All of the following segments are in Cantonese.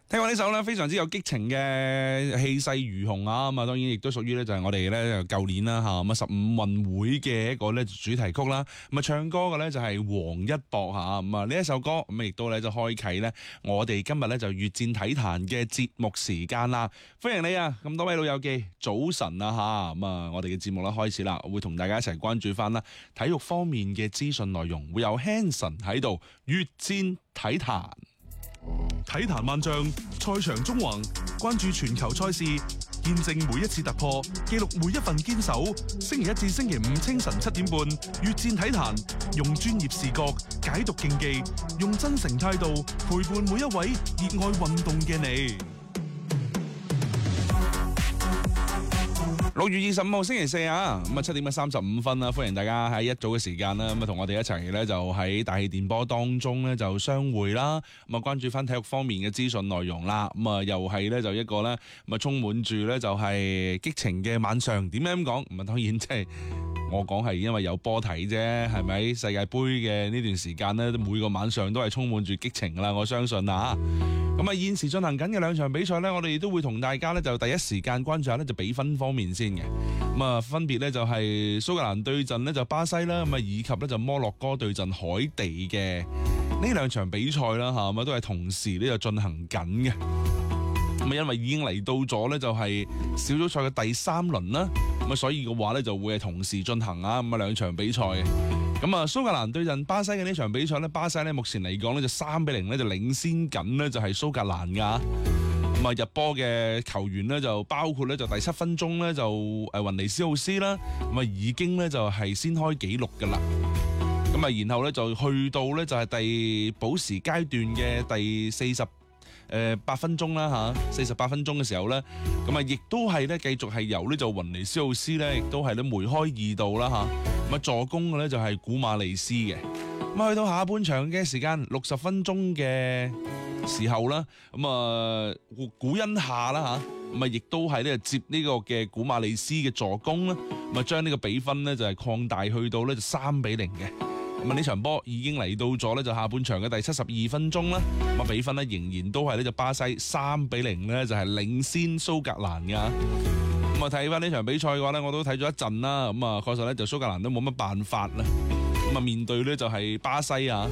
聽過呢首咧非常之有激情嘅氣勢如虹啊，咁啊當然亦都屬於咧就係我哋咧舊年啦嚇咁啊15運會嘅一個咧主題曲啦，咁啊唱歌嘅咧就係王一博嚇，咁啊呢一首歌咁啊亦都咧就開啟咧我哋今日咧就越戰體壇嘅節目時間啦，歡迎你啊！咁多位老友記早晨啊嚇，咁啊我哋嘅節目咧開始啦，會同大家一齊關注翻啦體育方面嘅資訊內容，會有 Hanson 喺度越戰體壇。 體壇萬象，賽場縱橫，關注全球賽事，見證每一次突破，記錄每一份堅守。星期一至星期五清晨7點半，越戰體壇，用專業視角解讀競技，用真誠態度陪伴每一位熱愛運動嘅你。 6月25號星期四啊，咁啊7點35分啦，歡迎大家喺一早嘅時間啦，咁啊同我哋一齊咧就喺大氣電波當中咧就相會啦，咁啊關注翻體育方面嘅資訊內容啦，咁啊又係咧就一個咧咁啊充滿住咧就係激情嘅晚上，點解咁講？咁啊當然即係我講係因為有波睇啫，係咪？世界盃嘅呢段時間咧，每個晚上都係充滿住激情噶啦，我相信啊。咁啊，現時進行緊嘅兩場比賽呢，我哋都會同大家呢就第一時間關注下呢就比分方面先嘅。咁啊，分別呢就係蘇格蘭對陣呢就巴西啦，咁啊以及呢就摩洛哥對陣海地嘅呢兩場比賽啦嚇，咁啊都係同時呢就進行緊嘅。咁啊，因為已經嚟到咗呢就係小組賽嘅第3輪啦，咁啊所以嘅話呢就會係同時進行啊，咁啊兩場比賽嘅。咁啊，蘇格蘭對陣巴西嘅呢場比賽呢，巴西呢目前嚟講呢就3-0呢就領先緊呢就係蘇格蘭噶。咁啊入波嘅球員呢就包括呢就第7分鐘呢就雲尼斯奧斯啦，咁啊已經呢就係先開紀錄噶啦。咁啊然後呢就去到呢就係第補時階段嘅第8分鐘啦嚇，48分鐘嘅時候呢，咁啊亦都係呢繼續係由呢就雲尼斯奧斯呢，亦都係呢梅開2度啦嚇。咁啊助攻嘅咧就係古馬利斯嘅，咁啊去到下半場嘅時間60分鐘嘅時候啦，咁啊古恩夏啦嚇，咁啊亦都係咧接呢個嘅古馬利斯嘅助攻啦，咁啊將呢個比分咧就係擴大去到咧就3-0嘅，咁啊呢場波已經嚟到咗咧就下半場嘅第72分鐘啦，咁啊比分咧仍然都係咧就巴西3-0咧就係領先蘇格蘭噶。咁啊睇翻呢場比賽嘅話咧，我都睇咗一陣啦。咁啊，確實咧就蘇格蘭都冇乜辦法啦。咁啊面對咧就係巴西啊。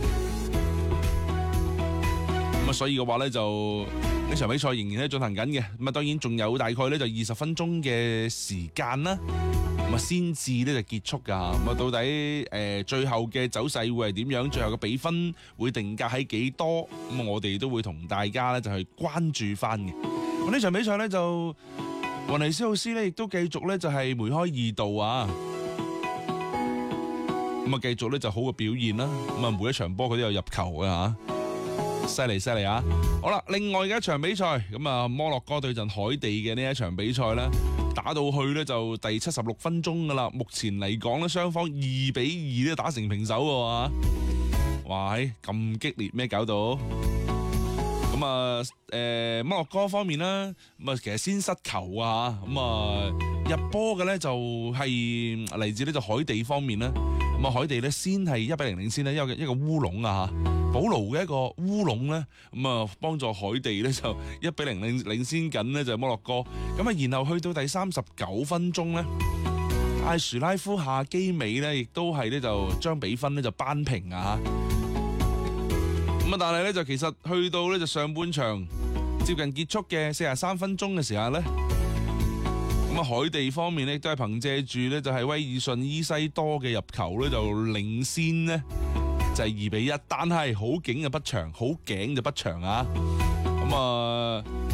咁啊所以嘅話咧就呢場比賽仍然咧進行緊嘅。咁啊當然仲有大概咧就20分鐘嘅時間啦。咁啊先至咧就結束噶。咁啊到底最後嘅走勢會係點樣？最後嘅比分會定格喺幾多？咁啊我哋都會同大家咧就去關注翻嘅。咁呢場比賽咧就。雲尼斯奧斯咧亦都繼續咧就係梅開2度啊，咁啊繼續咧就好嘅表現啦，咁啊每一場波佢都有入球嘅吓，犀利啊！好啦，另外嘅一場比賽，咁啊摩洛哥對陣海地嘅呢一場比賽咧，打到去咧就第76分鐘噶啦，目前嚟講咧雙方2-2咧打成平手嘅，哇咁激烈咩搞到？咁啊，摩洛哥方面啦，咁啊其實先失球啊，咁啊入波嘅咧就係嚟自呢就海地方面啦，咁啊海地咧先係1-0領先咧，一個烏龍啊吓，保盧嘅一個烏龍咧，咁啊幫助海地咧就1-0領先緊咧就係摩洛哥，咁啊然後去到第39分鐘咧，艾殊拉夫夏基美咧亦都係咧就將比分咧就扳平啊。咁啊，但係咧就其實去到咧就上半場接近結束嘅43分鐘嘅時候咧，咁啊海地方面咧都係憑借住咧就係威爾遜伊西多嘅入球咧就領先呢就係2-1，但係好景就不長，好頸就不長啊！咁啊